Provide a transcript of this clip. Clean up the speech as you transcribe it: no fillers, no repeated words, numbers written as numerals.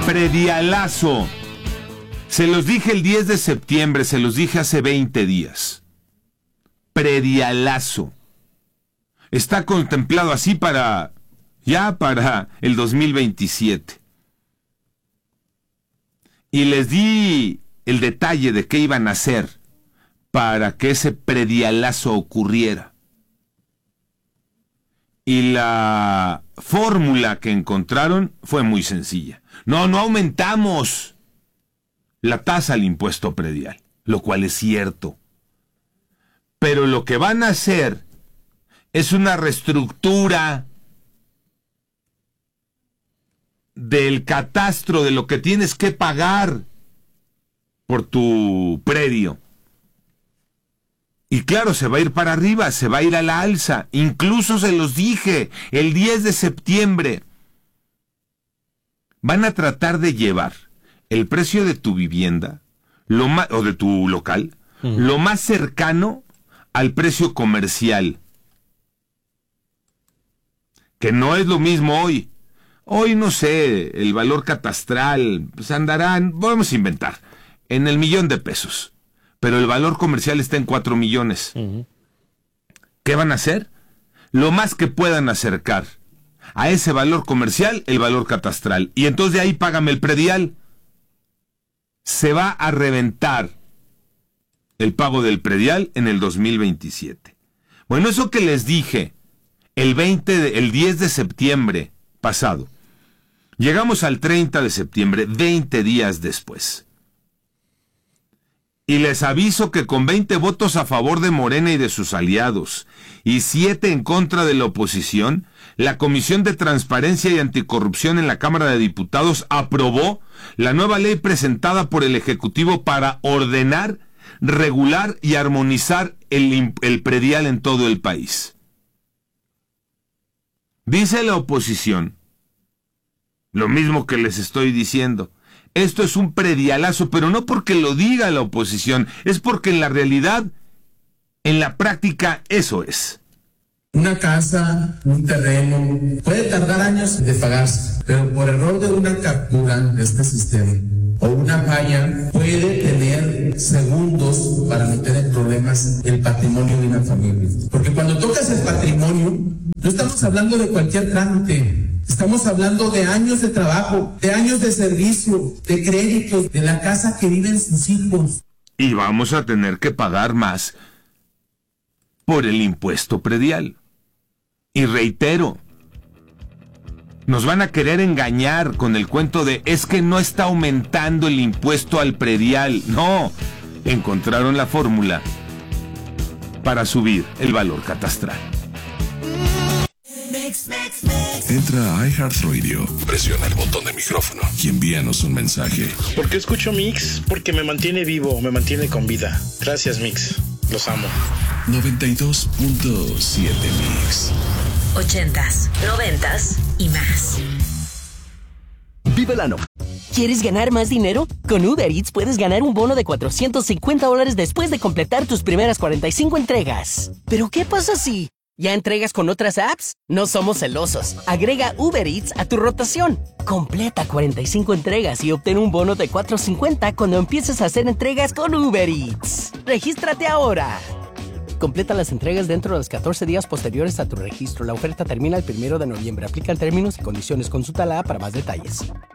Predialazo. Se los dije el 10 de septiembre, se los dije hace 20 días. Predialazo. Está contemplado así para el 2027. Y les di el detalle de qué iban a hacer para que ese predialazo ocurriera. Y la fórmula que encontraron fue muy sencilla. No aumentamos la tasa al impuesto predial, lo cual es cierto. Pero lo que van a hacer es una reestructura del catastro, de lo que tienes que pagar por tu predio. Y claro, se va a ir para arriba, se va a ir a la alza. Incluso se los dije, el 10 de septiembre. Van a tratar de llevar el precio de tu vivienda, o de tu local, lo más cercano al precio comercial. Que no es lo mismo hoy. Hoy, no sé, el valor catastral, pues andarán, vamos a inventar, en el $1,000,000. Pero el valor comercial está en 4 millones. ¿Qué van a hacer? Lo más que puedan acercar a ese valor comercial, el valor catastral. Y entonces de ahí págame el predial. Se va a reventar el pago del predial en el 2027. Bueno, eso que les dije el 10 de septiembre pasado. Llegamos al 30 de septiembre, 20 días después. Y les aviso que con 20 votos a favor de Morena y de sus aliados y 7 en contra de la oposición, la Comisión de Transparencia y Anticorrupción en la Cámara de Diputados aprobó la nueva ley presentada por el Ejecutivo para ordenar, regular y armonizar el predial en todo el país. Dice la oposición lo mismo que les estoy diciendo. Esto es un predialazo, pero no porque lo diga la oposición, es porque en la realidad, en la práctica, eso es. Una casa, un terreno, puede tardar años de pagarse, pero por error de una captura de este sistema o una falla, puede tener segundos para meter en problemas el patrimonio de una familia. Porque cuando tocas el patrimonio, no estamos hablando de cualquier trámite. Estamos hablando de años de trabajo, de años de servicio, de créditos, de la casa que viven sus hijos. Y vamos a tener que pagar más por el impuesto predial. Y reitero, nos van a querer engañar con el cuento de es que no está aumentando el impuesto al predial. No, encontraron la fórmula para subir el valor catastral. Entra a iHeartRadio, presiona el botón de micrófono y envíanos un mensaje. ¿Por qué escucho Mix? Porque me mantiene vivo, me mantiene con vida. Gracias, Mix. Los amo. 92.7 Mix. 80s, 90s y más. ¡Viva el ano! ¿Quieres ganar más dinero? Con Uber Eats puedes ganar un bono de $450 después de completar tus primeras 45 entregas. ¿Pero qué pasa si ya entregas con otras apps? No somos celosos. Agrega Uber Eats a tu rotación. Completa 45 entregas y obtén un bono de $450 cuando empieces a hacer entregas con Uber Eats. ¡Regístrate ahora! Completa las entregas dentro de los 14 días posteriores a tu registro. La oferta termina el 1 de noviembre. Aplican términos y condiciones. Consulta la app para más detalles.